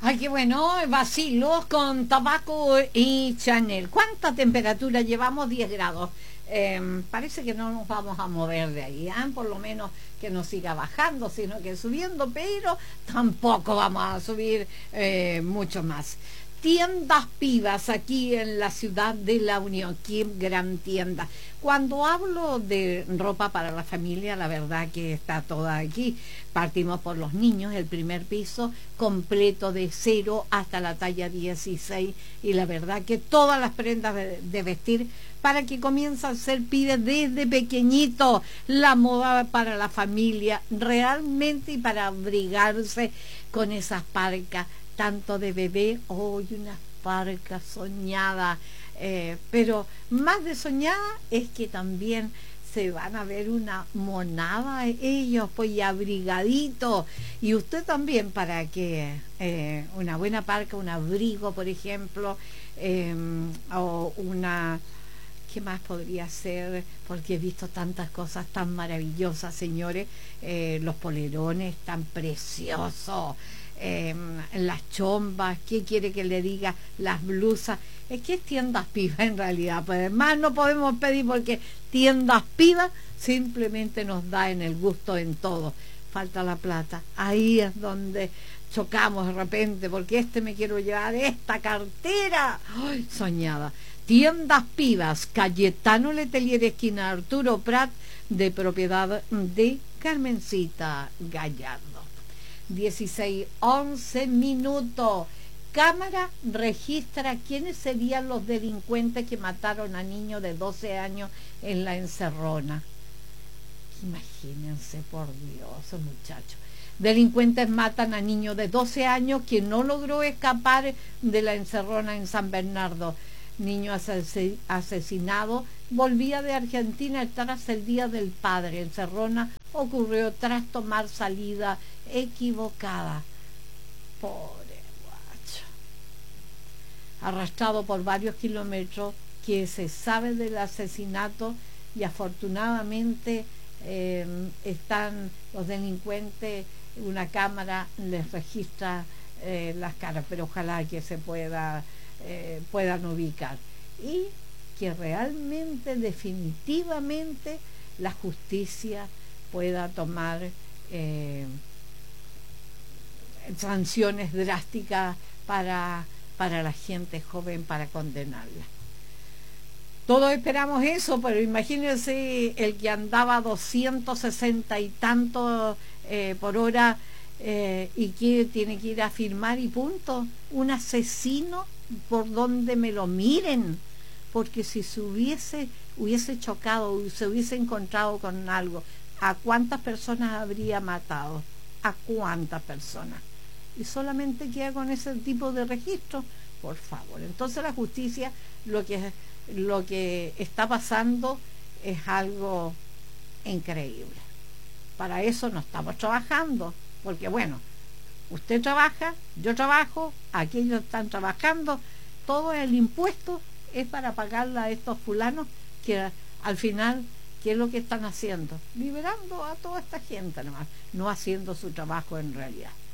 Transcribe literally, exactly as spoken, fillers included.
Ay, qué bueno, vacilos con tabaco y Chanel. ¿Cuánta temperatura llevamos? diez grados. Eh, parece que no nos vamos a mover de ahí, ¿eh? Por lo menos que no siga bajando, sino que subiendo, pero tampoco vamos a subir eh, mucho más. Tiendas Pivas aquí en la ciudad de La Unión, qué gran tienda. Cuando hablo de ropa para la familia, la verdad que está toda aquí. Partimos por los niños, el primer piso completo de cero hasta la talla dieciséis, y la verdad que todas las prendas de, de vestir para que comiencen a ser pibes desde pequeñito, la moda para la familia realmente, y para abrigarse con esas parcas tanto de bebé. Hoy oh, unas parcas soñadas, eh, pero más de soñada es que también se van a ver una monada ellos, pues, y abrigaditos. Y usted también, para que eh, una buena parca, un abrigo, por ejemplo, eh, o una... ¿Qué más podría ser? Porque he visto tantas cosas tan maravillosas, señores. Eh, los polerones tan preciosos, eh, las chombas, ¿qué quiere que le diga? Las blusas. Es que es Tiendas Pivas en realidad. Pues más no podemos pedir, porque Tiendas Pivas simplemente nos da en el gusto en todo. Falta la plata. Ahí es donde chocamos de repente, porque este me quiero llevar esta cartera. ¡Ay, soñada! Tiendas Pivas, Cayetano Letelier, esquina Arturo Prat, de propiedad de Carmencita Gallardo. dieciséis, once minutos. Cámara registra quiénes serían los delincuentes que mataron a niños de doce años en La Encerrona. Imagínense, por Dios, muchachos. Delincuentes matan a niño de doce años que no logró escapar de La Encerrona en San Bernardo. Niño asesinado volvía de Argentina tras el Día del Padre. Encerrona ocurrió tras tomar salida equivocada. Pobre guacho. Arrastrado por varios kilómetros, que se sabe del asesinato, y afortunadamente eh, están los delincuentes, una cámara les registra eh, las caras, pero ojalá que se pueda Eh, puedan ubicar, y que realmente, definitivamente, la justicia pueda tomar eh, sanciones drásticas para, para la gente joven, para condenarla. Todos esperamos eso, pero imagínense el que andaba a doscientos sesenta y tanto eh, por hora, eh, y que tiene que ir a firmar y punto. Un asesino, por donde me lo miren, porque si se hubiese hubiese chocado, se hubiese encontrado con algo, ¿a cuántas personas habría matado? ¿A cuántas personas? Y solamente queda con ese tipo de registro, por favor. Entonces la justicia, lo que lo que está pasando es algo increíble. Para eso no estamos trabajando, porque bueno, usted trabaja, yo trabajo, aquellos están trabajando, todo el impuesto es para pagarle a estos fulanos, que al final, ¿qué es lo que están haciendo? Liberando a toda esta gente nomás, no haciendo su trabajo en realidad.